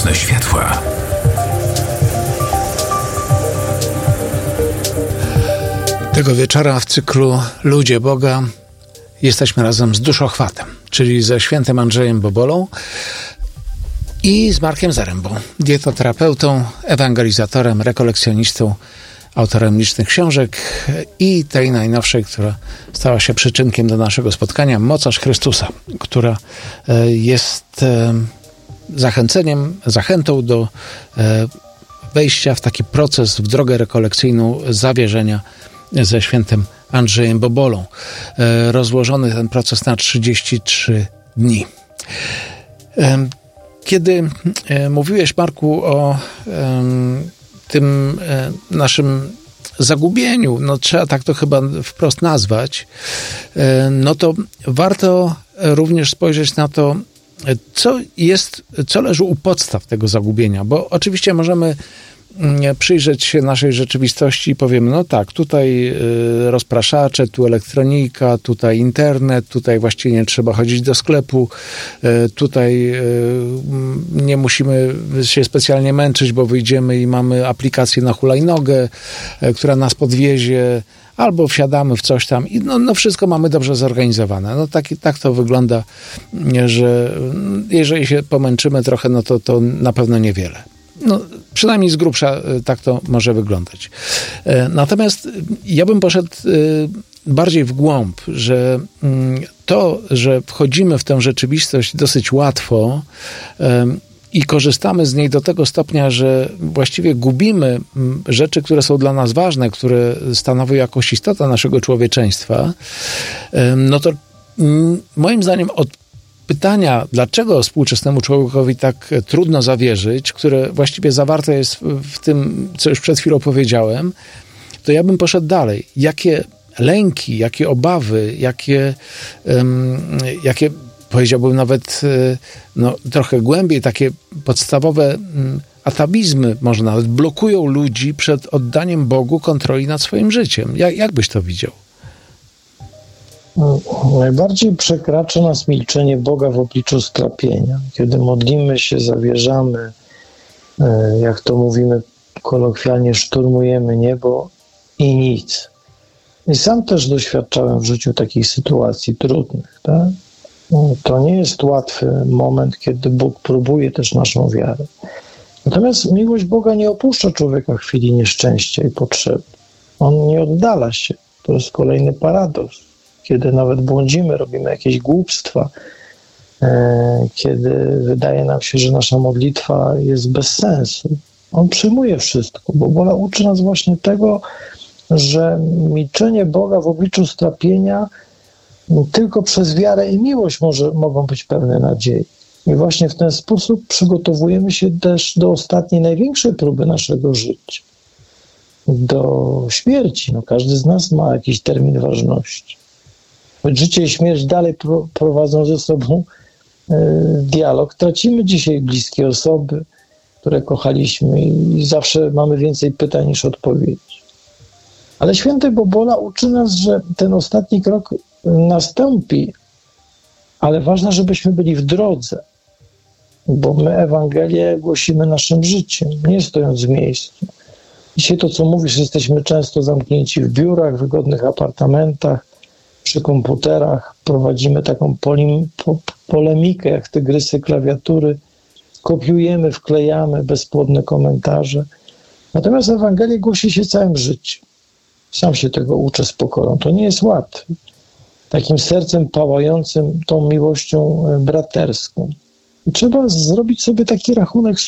Mocne światła. Tego wieczora w cyklu Ludzie Boga jesteśmy razem z Duszochwatem, czyli ze świętym Andrzejem Bobolą i z Markiem Zarębą, dietoterapeutą, ewangelizatorem, rekolekcjonistą, autorem licznych książek i tej najnowszej, która stała się przyczynkiem do naszego spotkania, Mocarz Chrystusa, która jest zachętą do wejścia w taki proces, w drogę rekolekcyjną zawierzenia ze świętym Andrzejem Bobolą. Rozłożony ten proces na 33 dni. Kiedy mówiłeś, Marku, o tym naszym zagubieniu, no trzeba tak to chyba wprost nazwać, no to warto również spojrzeć na to, co leży u podstaw tego zagubienia, bo oczywiście możemy przyjrzeć się naszej rzeczywistości i powiemy, no tak, tutaj rozpraszacze, tu elektronika, tutaj internet, tutaj właściwie nie trzeba chodzić do sklepu, tutaj nie musimy się specjalnie męczyć, bo wyjdziemy i mamy aplikację na hulajnogę, która nas podwiezie, albo wsiadamy w coś tam i no wszystko mamy dobrze zorganizowane. No tak to wygląda, że jeżeli się pomęczymy trochę, no to na pewno niewiele. No, przynajmniej z grubsza tak to może wyglądać. Natomiast ja bym poszedł bardziej w głąb, że to, że wchodzimy w tę rzeczywistość dosyć łatwo i korzystamy z niej do tego stopnia, że właściwie gubimy rzeczy, które są dla nas ważne, które stanowią jakąś istotę naszego człowieczeństwa, no to moim zdaniem od pytania, dlaczego współczesnemu człowiekowi tak trudno zawierzyć, które właściwie zawarte jest w tym, co już przed chwilą powiedziałem, to ja bym poszedł dalej. Jakie lęki, jakie obawy, jakie powiedziałbym nawet trochę głębiej, takie podstawowe atawizmy, może nawet blokują ludzi przed oddaniem Bogu kontroli nad swoim życiem. Jak byś to widział? Najbardziej przekracza nas milczenie Boga w obliczu strapienia. Kiedy modlimy się, zawierzamy, jak to mówimy kolokwialnie, szturmujemy niebo i nic. I sam też doświadczałem w życiu takich sytuacji trudnych. Tak? To nie jest łatwy moment, kiedy Bóg próbuje też naszą wiarę. Natomiast miłość Boga nie opuszcza człowieka w chwili nieszczęścia i potrzeby. On nie oddala się. To jest kolejny paradoks. Kiedy nawet błądzimy, robimy jakieś głupstwa, kiedy wydaje nam się, że nasza modlitwa jest bez sensu. On przyjmuje wszystko, bo Boga uczy nas właśnie tego, że milczenie Boga w obliczu strapienia tylko przez wiarę i miłość mogą być pełne nadziei. I właśnie w ten sposób przygotowujemy się też do ostatniej, największej próby naszego życia. Do śmierci. No, każdy z nas ma jakiś termin ważności. Choć życie i śmierć dalej prowadzą ze sobą dialog. Tracimy dzisiaj bliskie osoby, które kochaliśmy i zawsze mamy więcej pytań niż odpowiedzi. Ale święty Bobola uczy nas, że ten ostatni krok nastąpi, ale ważne, żebyśmy byli w drodze, bo my Ewangelię głosimy naszym życiem, nie stojąc w miejscu. Dzisiaj to, co mówisz, jesteśmy często zamknięci w biurach, wygodnych apartamentach, przy komputerach, prowadzimy taką polemikę, jak tygrysy klawiatury, kopiujemy, wklejamy bezpłodne komentarze. Natomiast Ewangelię głosi się całym życiem. Sam się tego uczę z pokorą. To nie jest łatwe. Takim sercem pałającym tą miłością braterską. I trzeba zrobić sobie taki rachunek